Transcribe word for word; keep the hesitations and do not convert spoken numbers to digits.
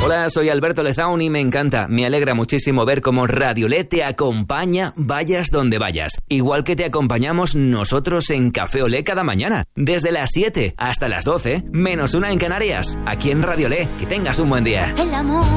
Hola, soy Alberto Lezaun y me encanta, me alegra muchísimo ver cómo Radiolé te acompaña vayas donde vayas. Igual que te acompañamos nosotros en Café Olé cada mañana, desde las siete hasta las doce, menos una en Canarias, aquí en Radiolé. Que tengas un buen día. El amor